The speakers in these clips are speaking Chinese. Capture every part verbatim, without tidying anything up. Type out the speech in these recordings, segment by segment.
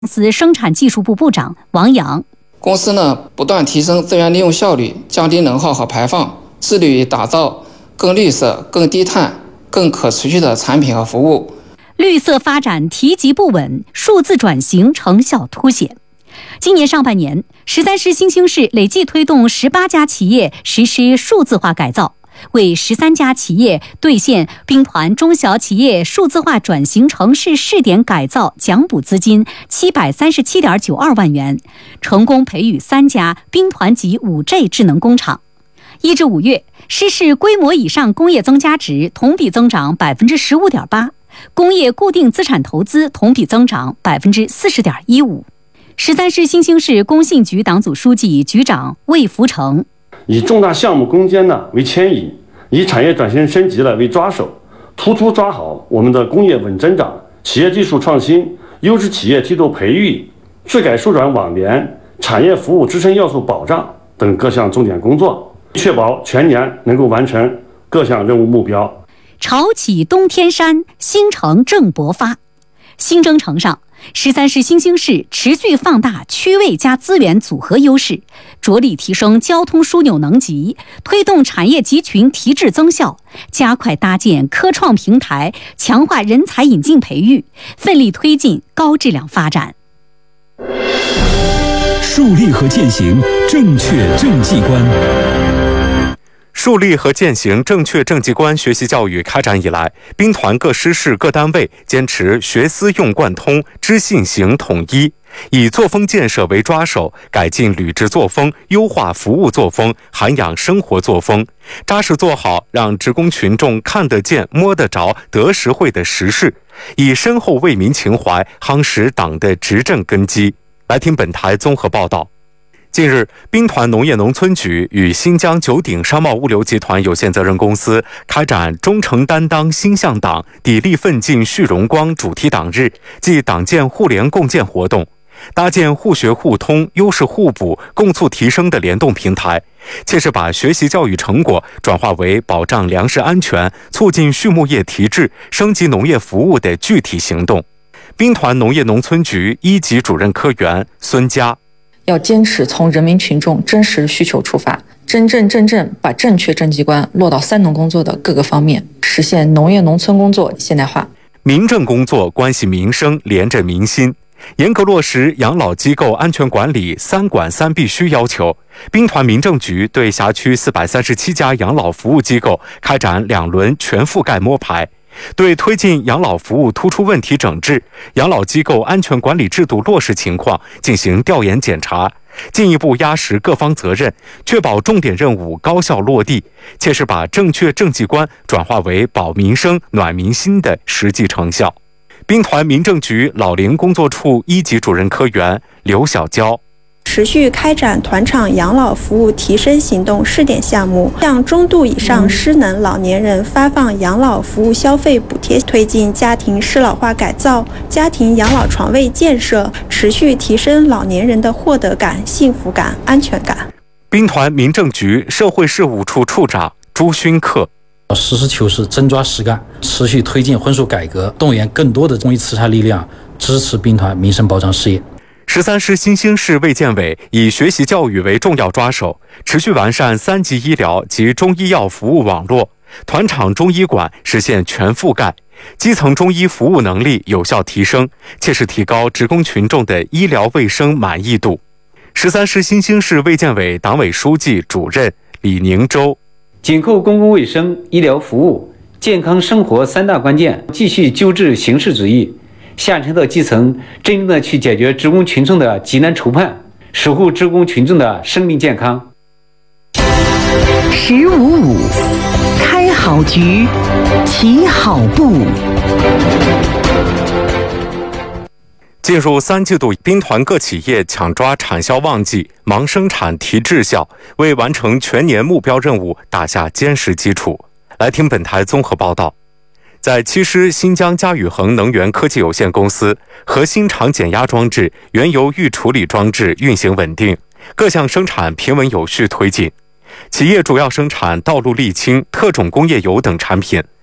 公司生产技术部部长王阳。 公司呢不断提升资源利用效率，降低能耗和排放，致力于打造更绿色、更低碳、更可持续的产品和服务。 绿色发展提及不稳，数字转型成效凸显。今年上半年，十三市新兴市累计推动十八家企业实施数字化改造，为十三家企业兑现兵团中小企业数字化转型城市试点改造奖补资金七百三十七点九二万元，成功培育三家兵团级 五 G 智能工厂。一至五月，市市规模以上工业增加值同比增长 百分之十五点八， 工业固定资产投资同比增长 百分之四十点一五。十三市新兴市工信局党组书记、局长魏福成， 以重大项目攻坚呢为牵引，以产业转型升级了为抓手，突出抓好我们的工业稳增长、企业技术创新、优质企业梯度培育、税改数转网联、产业服务支撑要素保障等各项重点工作，确保全年能够完成各项任务目标。 潮起东天山，新城正勃发。新征程上，十三市新兴市持续放大区位加资源组合优势，着力提升交通枢纽能级，推动产业集群提质增效，加快搭建科创平台，强化人才引进培育，奋力推进高质量发展。 树立和践行正确政绩观。 树立和践行正确政绩观学习教育开展以来，兵团各师市各单位坚持学思用贯通、知信行统一，以作风建设为抓手，改进履职作风，优化服务作风，涵养生活作风，扎实做好让职工群众看得见、摸得着、得实惠的实事，以深厚为民情怀夯实党的执政根基。来听本台综合报道。近日，兵团农业农村局与新疆九鼎商贸物流集团有限责任公司开展忠诚担当心向党、砥砺奋进续荣光主题党日暨党建互联共建活动，搭建互学互通、优势互补、共促提升的联动平台，切实把学习教育成果转化为保障粮食安全、促进畜牧业提质、升级农业服务的具体行动。兵团农业农村局一级主任科员孙佳， 要坚持从人民群众真实需求出发，真正正正把正确政绩观落到三农工作的各个方面，实现农业农村工作现代化。 民政工作关系民生，连着民心，严格落实养老机构安全管理三管三必须要求。兵团民政局对辖区四百三十七家养老服务机构开展两轮全覆盖摸排，对推进养老服务突出问题整治、养老机构安全管理制度落实情况进行调研检查，进一步压实各方责任，确保重点任务高效落地，切实把正确政绩观转化为保民生、暖民心的实际成效。兵团民政局老龄工作处一级主任科员刘小娇， 持续开展团场养老服务提升行动试点项目，向中度以上失能老年人发放养老服务消费补贴，推进家庭适老化改造、家庭养老床位建设，持续提升老年人的获得感、幸福感、安全感。 兵团民政局社会事务处处长朱勋克， 实事求是、真抓实干，持续推进婚俗改革，动员更多的公益慈善力量，支持兵团民生保障事业。 十三市新兴市卫健委以学习教育为重要抓手，持续完善三级医疗及中医药服务网络，团场中医馆实现全覆盖，基层中医服务能力有效提升，切实提高职工群众的医疗卫生满意度。十三市新兴市卫健委党委书记、主任李宁洲， 紧扣公共卫生、医疗服务、健康生活三大关键，继续纠治形式主义，下沉到基层，真正的去解决职工群众的急难愁盼，守护职工群众的生命健康。 十五五，开好局，起好步。 进入三季度，兵团各企业抢抓产销旺季，忙生产提质效，为完成全年目标任务打下坚实基础。来听本台综合报道。在七师新疆嘉宇恒能源科技有限公司，核心厂减压装置、原油预处理装置运行稳定，各项生产平稳有序推进。企业主要生产道路沥青、特种工业油等产品，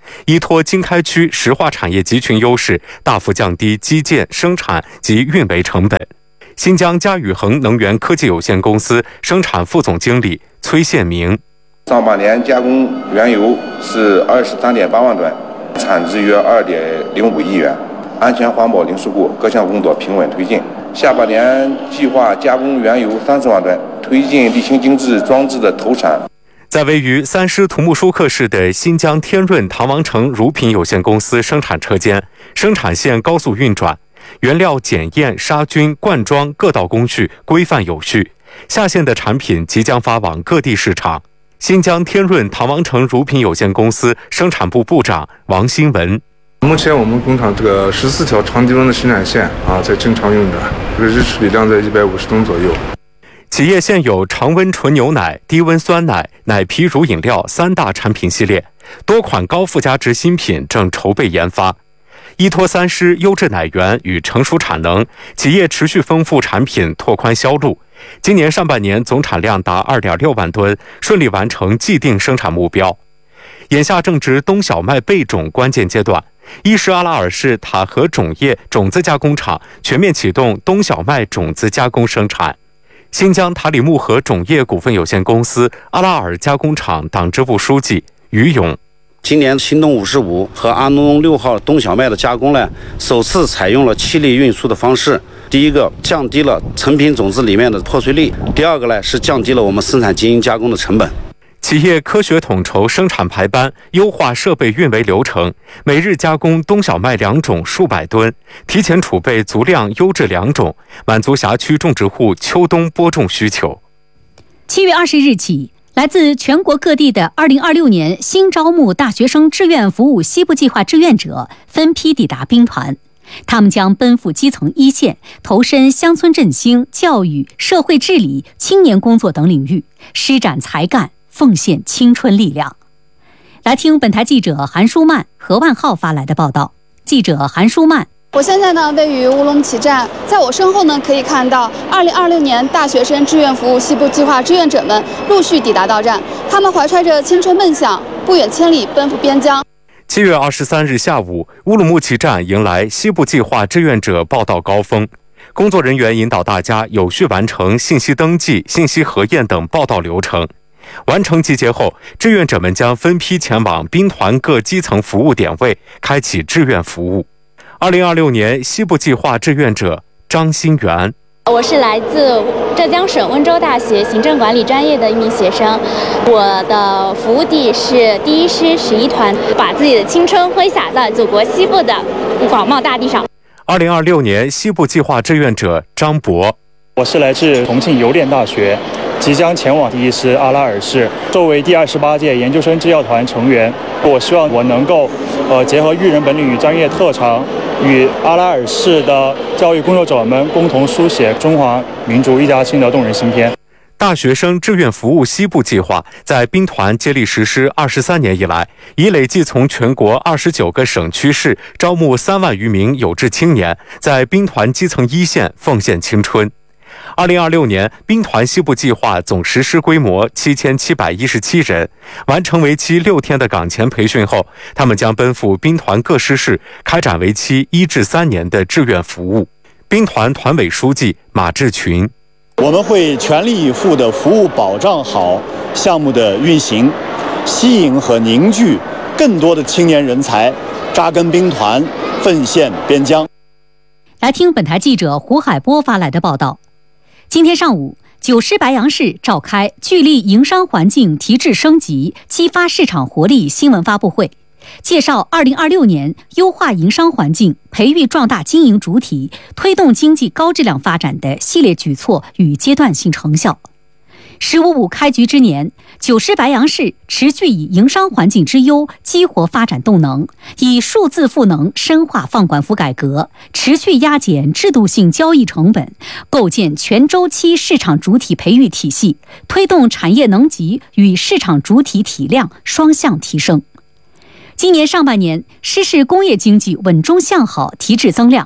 依托经开区石化产业集群优势，大幅降低基建、生产及运维成本。新疆嘉宇恒能源科技有限公司生产副总经理崔宪明： 上半年加工原油是二十三点八万吨，产值约二点零五亿元，安全环保零事故各项工作平稳推进。下半年计划加工原油三十万吨，推进沥青精制装置的投产。 在位于三狮土木舒克市的新疆天润唐王城乳品有限公司生产车间，生产线高速运转，原料检验、杀菌、灌装各道工序规范有序，下线的产品即将发往各地市场。新疆天润唐王城乳品有限公司生产部部长王新文： 目前我们工厂这个十四条长低温的生产线啊在正常运转，这个日处理量在一百五十吨左右。 企业现有常温纯牛奶、低温酸奶、奶皮乳饮料三大产品系列，多款高附加值新品正筹备研发。依托三狮优质奶源与成熟产能，企业持续丰富产品，拓宽销路。今年上半年总产量达 二点六万吨，顺利完成既定生产目标。眼下正值冬小麦备种关键阶段，伊什阿拉尔市塔河种业种子加工厂全面启动冬小麦种子加工生产。新疆塔里木河种业股份有限公司阿拉尔加工厂党支部书记于勇： 今年新冬五十五和阿农农六号冬小麦的加工呢，首次采用了气力运输的方式。第一个，降低了成品种子里面的破碎率；第二个呢，是降低了我们生产经营加工的成本。 企业科学统筹生产排班，优化设备运维流程，每日加工冬小麦良种数百吨，提前储备足量优质良种，满足辖区种植户秋冬播种需求。 七月二十日起，来自全国各地的二零二六年新招募大学生志愿服务西部计划志愿者分批抵达兵团，他们将奔赴基层一线，投身乡村振兴、教育、社会治理、青年工作等领域，施展才干，奉献青春力量。来听本台记者韩舒曼、何万浩发来的报道。记者韩舒曼： 我现在呢位于乌鲁木齐站，在我身后呢可以看到二零二六年大学生志愿服务西部计划志愿者们陆续抵达到站，他们怀揣着青春梦想，不远千里奔赴边疆。 七月二十三日下午，乌鲁木齐站迎来西部计划志愿者报到高峰，工作人员引导大家有序完成信息登记、信息核验等报到流程。完成集结后，志愿者们将分批前往兵团各基层服务点位，开启志愿服务。二零二六年西部计划志愿者张新元： 我是来自浙江省温州大学行政管理专业的一名学生，我的服务地是第一师十一团，把自己的青春挥洒在祖国西部的广袤大地上。 二零二六年西部计划志愿者张博： 我是来自重庆邮电大学，即将前往第一师阿拉尔市。作为第二十八届研究生制药团成员，我希望我能够，呃，结合育人本领与专业特长，与阿拉尔市的教育工作者们共同书写中华民族一家亲的动人新篇。 大学生志愿服务西部计划在兵团接力实施二十三年以来，已累计从全国二十九个省区市招募三万余名有志青年，在兵团基层一线奉献青春。二零二六年，兵团西部计划总实施规模七千七百一十七人，完成为期六天的岗前培训后，他们将奔赴兵团各师市，开展为期一至三年的志愿服务。兵团团委书记马志群： 我们会全力以赴地服务保障好项目的运行，吸引和凝聚更多的青年人才，扎根兵团，奉献边疆。 来听本台记者胡海波发来的报道。今天上午，九师白杨市召开聚力营商环境提质升级、激发市场活力新闻发布会，介绍二零二六年优化营商环境、培育壮大经营主体、推动经济高质量发展的系列举措与阶段性成效。十五五开局之年，九师白杨市持续以营商环境之优激活发展动能，以数字赋能深化放管服改革，持续压减制度性交易成本，构建全周期市场主体培育体系，推动产业能级与市场主体体量双向提升。今年上半年，市市工业经济稳中向好，提质增量，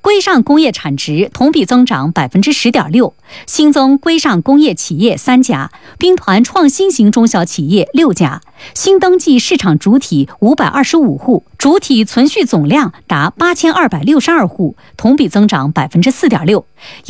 规上工业产值同比增长百分之十点六，新增规上工业企业三家，兵团创新型中小企业六家，新登记市场主体五百二十五户，主体存续总量达八千二百六十二户，同比增长百分之四点六。